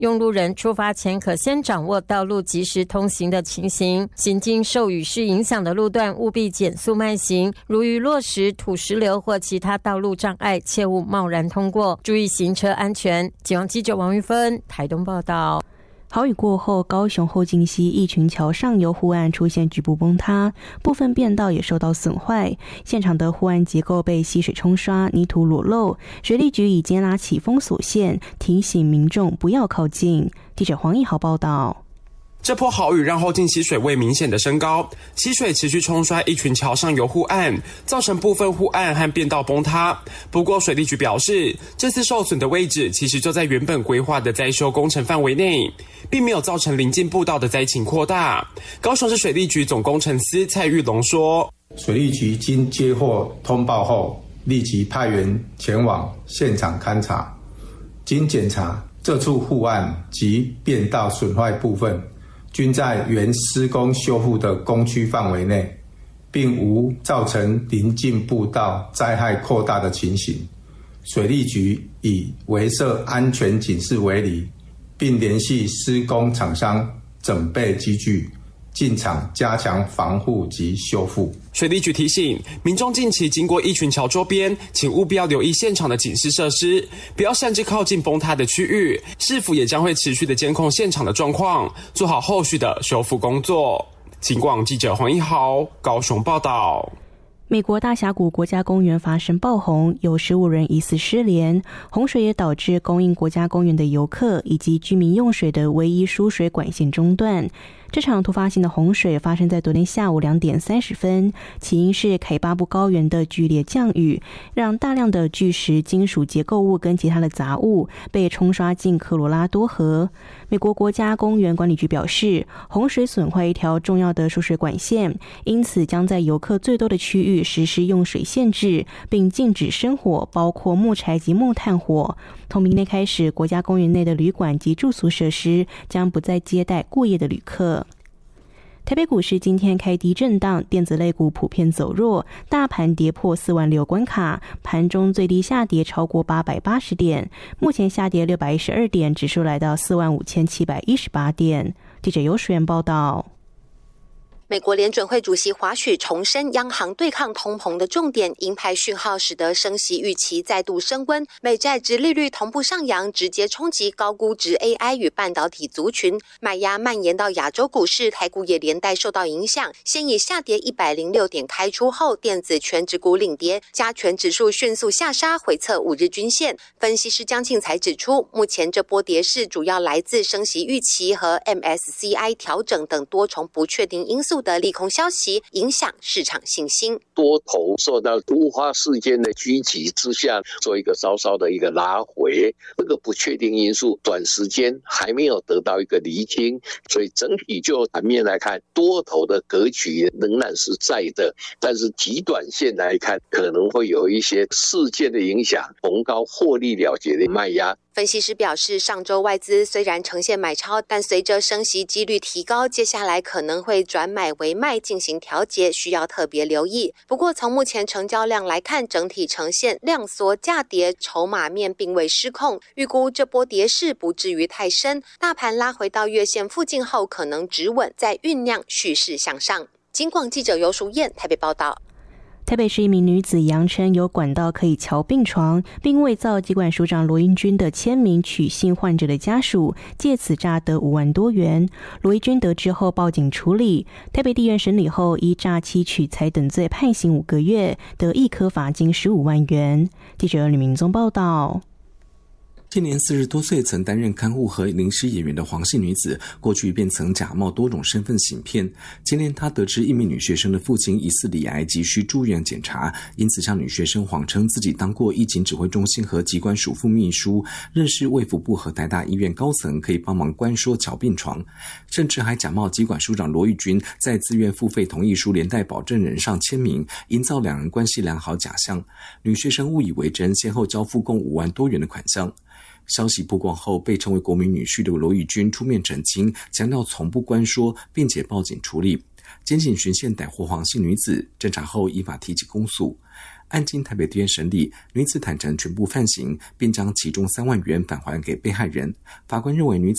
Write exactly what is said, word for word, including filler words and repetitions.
用路人出发前可先掌握道路及时通行的情形，行经受雨势影响的路段务必减速慢行，如遇落石、土石流或其他道路障碍，切勿贸然通过，注意行车安全。警方记者王玉芬台东报道。 豪雨过后，高雄后劲溪一群桥上游护岸出现局部崩塌，部分便道也受到损坏，现场的护岸结构被溪水冲刷，泥土裸露。水利局已经拉起封锁线，提醒民众不要靠近。记者黄义豪报道。 这波豪雨让后劲溪水位明显的升高，溪水持续冲刷一群桥上游护岸，造成部分护岸和便道崩塌。不过水利局表示，这次受损的位置其实就在原本规划的灾修工程范围内，并没有造成邻近步道的灾情扩大。高雄市水利局总工程司蔡玉龙说， 水利局经接获通报后，立即派员前往现场勘查，经检查，这处护岸及便道损坏部分均在原施工修复的工区范围内，并无造成邻近步道灾害扩大的情形。水利局以围设安全警示为理，并联系施工厂商整备机具，进场加强防护及修复。 水利局提醒民众，近期经过一群桥周边，请务必要留意现场的警示设施，不要擅自靠近崩塌的区域。市府也将会持续的监控现场的状况，做好后续的修复工作。警广记者黄一豪高雄报道。 美国大峡谷国家公园发生暴洪，有十五人疑似失联，洪水也导致供应国家公园的游客以及居民用水的唯一输水管线中断。这场突发性的洪水发生在昨天下午两点三十分，起因是凯巴布高原的剧烈降雨，让大量的巨石、金属结构物跟其他的杂物被冲刷进科罗拉多河。美国国家公园管理局表示，洪水损坏一条重要的输水管线，因此将在游客最多的区域实施用水限制，并禁止生火，包括木柴及木炭火。从明天开始，国家公园内的旅馆及住宿设施将不再接待过夜的旅客。台北股市今天开低震荡，电子类股普遍走弱，大盘跌破四万六关卡，盘中最低下跌超过八百八十点，目前下跌六百一十二点，指数来到四万五千七百一十八点。记者尤水源报道。 美国联准会主席华许重申央行对抗通膨的重点，鹰派讯号使得升息预期再度升温，美债殖利率同步上扬，直接冲击高估值 A I 与半导体族群，卖压蔓延到亚洲股市，台股也连带受到影响。先以下跌一百零六点开出后，电子全指股领跌，加权指数迅速下杀，回测五日均线。分析师江庆才指出，目前这波跌势主要来自升息预期和 M S C I 调整等多重不确定因素的利空消息，影响市场信心。 多头受到突发事件的狙击之下，做一个稍稍的一个拉回，这个不确定因素短时间还没有得到一个厘清，所以整体就盘面来看，多头的格局仍然是在的，但是极短线来看，可能会有一些事件的影响，逢高获利了结的卖压。 分析师表示，上周外资虽然呈现买超，但随着升息几率提高，接下来可能会转买为卖进行调节，需要特别留意。不过从目前成交量来看，整体呈现量缩价跌，筹码面并未失控，预估这波跌势不至于太深，大盘拉回到月线附近后可能止稳，再酝酿蓄势向上。金广记者游淑燕台北报道。 台北市一名女子扬称有管道可以瞧病床，并伪造疾管署长罗英军的签名取信患者的家属，借此诈得五万多元。罗英军得知后报警处理，台北地院审理后依诈欺取财等罪判刑五个月，得一科罚金十五万元。记者吕明宗报道。 今年四十多岁，曾担任看护和临时演员的黄姓女子，过去便曾假冒多种身份行骗。今年她得知一名女学生的父亲疑似罹癌，急需住院检查，因此向女学生谎称自己当过疫情指挥中心和疾管署副秘书，认识卫福部和台大医院高层，可以帮忙关说瞧病床，甚至还假冒疾管署长罗玉军在自愿付费同意书连带保证人上签名，营造两人关系良好假象。女学生误以为真，先后交付共五万多元的款项。消息曝光后，被称为国民女婿的罗宇军出面澄清，强调从不关说，并且报警处理。监警循线逮获黄姓女子，侦查后依法提起公诉。案经台北地院审理，女子坦承全部犯行，并将其中三万元返还给被害人。法官认为女子